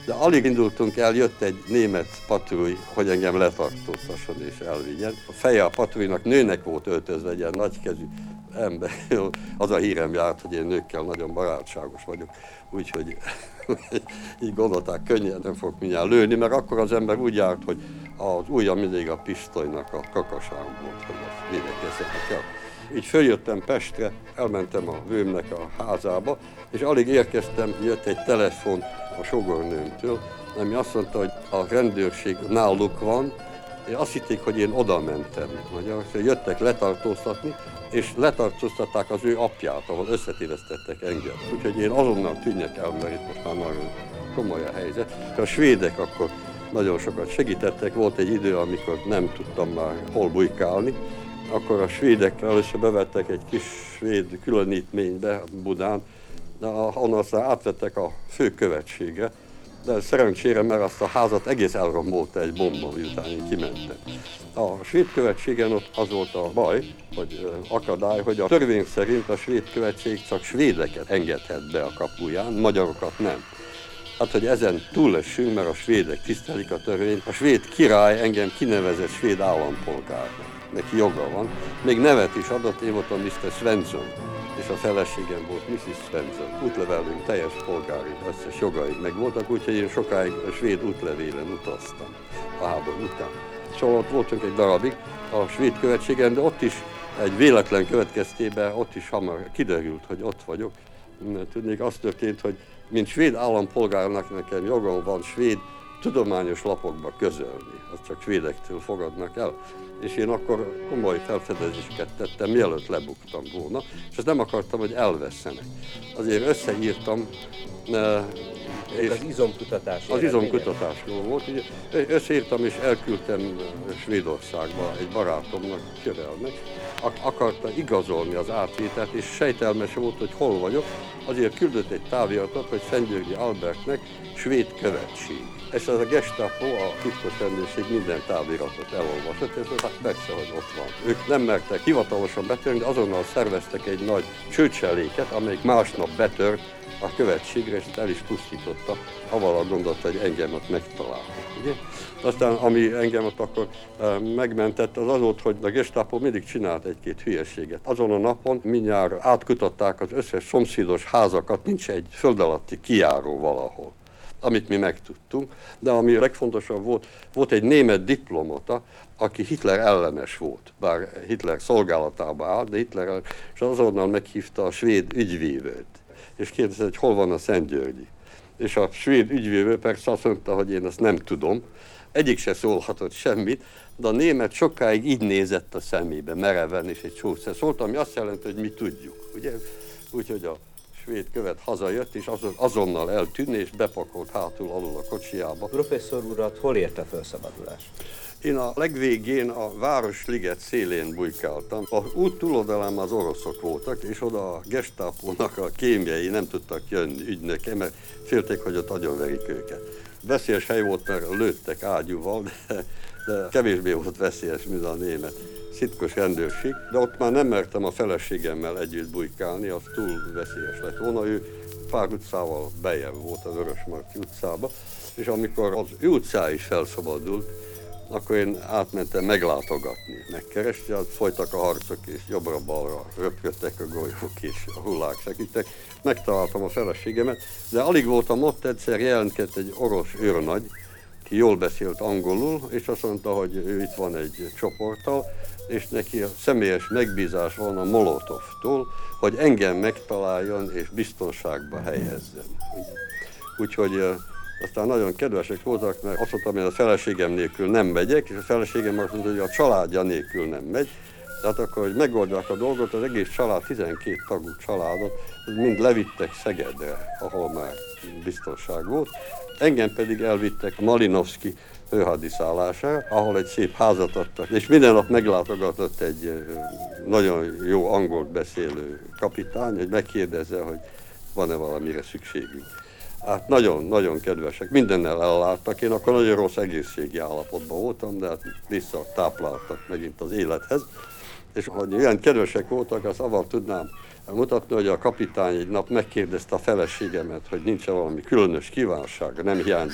De alig indultunk el, jött egy német patrúj, hogy engem letartóztasson és elvigyen. A feje a patrújnak nőnek volt öltözve, egy ilyen nagykezű ember. Az a hírem járt, hogy én nőkkel nagyon barátságos vagyok. Úgyhogy így gondolták, könnyen nem fog mindjárt lőni, mert akkor az ember úgy járt, hogy az ujja mindig a pisztolynak a kakasán volt, hogy azt védekezzenek el. Így följöttem Pestre, elmentem a vőmnek a házába, és alig érkeztem, jött egy telefon a sógornőmtől, ami azt mondta, hogy a rendőrség náluk van, és azt hitték, hogy én oda mentem. Jöttek letartóztatni, és letartóztatták az ő apját, ahol összetévesztettek engem. Úgyhogy én azonnal tűnjek el, mert itt most már nagyon komoly a helyzet. A svédek akkor nagyon sokat segítettek, volt egy idő, amikor nem tudtam már hol bujkálni, akkor a svédek először bevettek egy kis svéd különítménybe Budán, de onnan aztán átvettek a főkövetségre, de szerencsére, mert azt a házat egész elrombolta egy bomba, miután én kimentem. A svéd követségen ott az volt a baj, vagy akadály, hogy a törvény szerint a svéd követség csak svédeket engedhet be a kapuján, magyarokat nem. Hát, hogy ezen túlessünk, mert a svédek tisztelik a törvényt, a svéd király engem kinevezett svéd állampolgárnak. Neki joga van. Még nevet is adott, én voltam Mr. Svensson, és a feleségem volt Mrs. Svensson. Útlevelünk, teljes polgári, összes jogaim meg voltak, úgyhogy én sokáig a svéd útlevélen utaztam a háború után. Szóval ott voltunk egy darabig a svéd követségen, de ott is egy véletlen következtében ott is hamar kiderült, hogy ott vagyok. Tudnék, az történt, hogy mint svéd állampolgárnak nekem jogom van svéd tudományos lapokba közölni. Azt csak svédektől fogadnak el. És én akkor komoly felfedezéseket tettem, mielőtt lebuktam volna, és ezt nem akartam, hogy elvesszenek. Azért összeírtam, az izomkutatás. Az izomkutatásról volt. Összeírtam és elküldtem Svédországba egy barátomnak, Körelnek. Akarta igazolni az átvételt, és sejtelmes volt, hogy hol vagyok. Azért küldött egy táviratot, hogy Szentgyörgyi Albertnek svéd követség. És ez a Gestapo, a titkos rendőrség minden táviratot elolvasott, és hát persze, hogy ott van. Ők nem mertek hivatalosan betörni, de azonnal szerveztek egy nagy csőcseléket, amelyik másnap betört a követségre, és el is pusztította, avval gondolta, hogy engem ott megtaláltak. Ugye? Aztán ami engem ott akkor megmentett, az volt, hogy a Gestapo mindig csinált egy-két hülyeséget. Azon a napon mindjárt átkutatták az összes szomszédos házakat, nincs egy föld alatti kijáró valahol, amit mi megtudtunk, de ami legfontosabb volt egy német diplomata, aki Hitler ellenes volt, bár Hitler szolgálatába állt, de Hitler és azonnal meghívta a svéd ügyvívőt, és kérdezte, hogy hol van a Szentgyörgyi. És a svéd ügyvívő persze azt mondta, hogy én ezt nem tudom, egyik se szólhatott semmit, de a német sokáig így nézett a szemébe, mereven, és egy csószer szólt, ami azt jelenti, hogy mi tudjuk, ugye? Úgyhogy a svéd követ hazajött, és azonnal eltűnni, és bepakolt hátul alul a kocsiába. Professzor urat hol ért a felszabadulás? Én a legvégén a Városliget szélén bujkáltam. A út túloldalán az oroszok voltak, és oda a Gestapónak a kémjei nem tudtak jönni ügynöke, mert félték, hogy ott agyonverik őket. Veszélyes hely volt, mert lőttek ágyúval, de kevésbé volt veszélyes, mint a német szitkos rendőrség, de ott már nem mertem a feleségemmel együtt bujkálni, az túl veszélyes lett volna. Ő pár utcával bejebb volt az Vörösmarty utcába, és amikor az ő utcá is felszabadult, akkor én átmentem meglátogatni, megkeresni, folytak a harcok, és jobbra-balra röpködtek a golyók, és a hullák szekítek. Megtaláltam a feleségemet, de alig voltam ott, egyszer jelentkezett egy orosz őrnagy, ki jól beszélt angolul, és azt mondta, hogy ő itt van egy csoporttal, és neki a személyes megbízás van a Molotovtól, hogy engem megtaláljon és biztonságba helyezzen. Úgyhogy aztán nagyon kedvesek voltak, mert azt mondtam, hogy a feleségem nélkül nem megyek, és a feleségem azt mondta, hogy a családja nélkül nem megy. Tehát akkor, hogy megoldják a dolgot, az egész család, 12 tagú családot, mind levittek Szegedre, ahol már biztonság volt. Engem pedig elvittek a Malinovszky főhadiszállására, ahol egy szép házat adtak, és minden nap meglátogatott egy nagyon jó angolt beszélő kapitány, hogy megkérdezze, hogy van-e valamire szükségünk. Hát nagyon kedvesek, mindennel elláttak, én akkor nagyon rossz egészségi állapotban voltam, de hát visszatápláltak megint az élethez. És hogy ilyen kedvesek voltak, azt avval tudnám mutatni, hogy a kapitány egy nap megkérdezte a feleségemet, hogy nincs valami különös kívánsága, nem hiányzik